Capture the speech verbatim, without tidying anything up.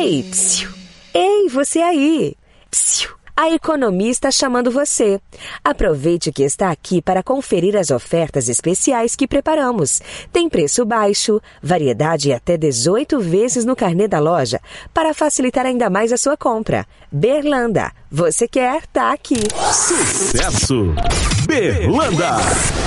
Ei, psiu. Ei, você aí. Psiu. A Economia está chamando você. Aproveite que está aqui para conferir as ofertas especiais que preparamos. Tem preço baixo, variedade e até dezoito vezes no carnê da loja, para facilitar ainda mais a sua compra. Berlanda, você quer, tá aqui. Sucesso! Berlanda!